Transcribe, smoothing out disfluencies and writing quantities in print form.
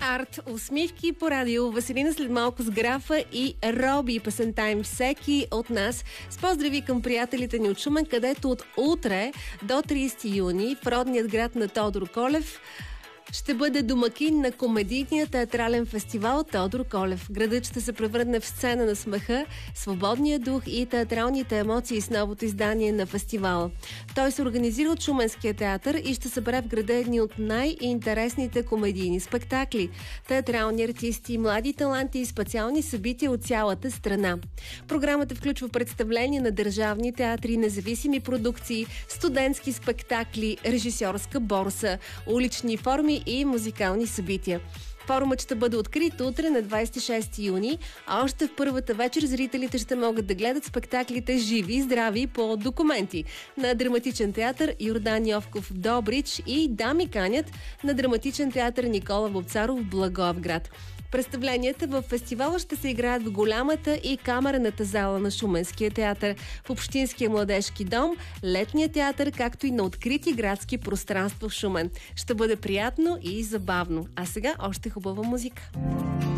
Арт, усмивки по радио. Веселина след малко с Графа и Роби. Песента им всеки от нас. С поздрави към приятелите ни от Шумен, където от утре до 30 юни в родният град на Тодор Колев ще бъде домакин на комедийния театрален фестивал Тодор Колев. Градът ще се превърне в сцена на смеха, свободния дух и театралните емоции с новото издание на фестивала. Той се организира от Шуменския театър и ще събере в града едни от най-интересните комедийни спектакли, театрални артисти, млади таланти и специални събития от цялата страна. Програмата включва представление на държавни театри, независими продукции, студентски спектакли, режисьорска борса, улични форми и музикални събития. Форумът ще бъде открит утре на 26 юни, а още в първата вечер зрителите ще могат да гледат спектаклите живи и здрави по документи на Драматичен театър Йордан Йовков в Добрич и Дами канят на Драматичен театър Никола Вапцаров в Благоевград. Представленията в фестивала ще се играят в голямата и камерната зала на Шуменския театър, в Общинския младежки дом, Летния театър, както и на открити градски пространства в Шумен. Ще бъде приятно и забавно. А сега още хубава музика.